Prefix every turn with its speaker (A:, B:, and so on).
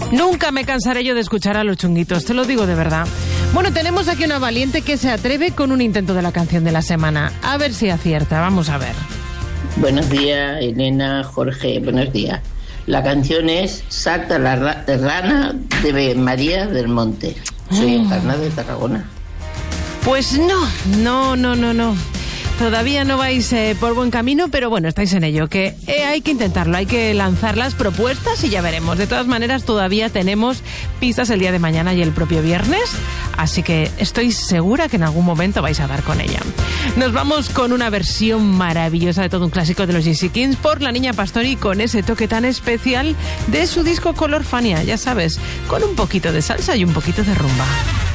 A: Nunca me cansaré yo de escuchar a los Chunguitos, te lo digo de verdad. Bueno, tenemos aquí una valiente que se atreve con un intento de la canción de la semana. A ver si acierta, vamos a ver.
B: Buenos días, Elena, Jorge, buenos días. La canción es Salta la rana de María del Monte. Soy Encarnada de Tarragona.
A: Pues no. Todavía no vais por buen camino, pero bueno, estáis en ello, que hay que intentarlo, hay que lanzar las propuestas y ya veremos. De todas maneras, todavía tenemos pistas el día de mañana y el propio viernes, así que estoy segura que en algún momento vais a dar con ella. Nos vamos con una versión maravillosa de todo un clásico de los Gypsy Kings por La Niña Pastori, con ese toque tan especial de su disco Color Fania, ya sabes, con un poquito de salsa y un poquito de rumba.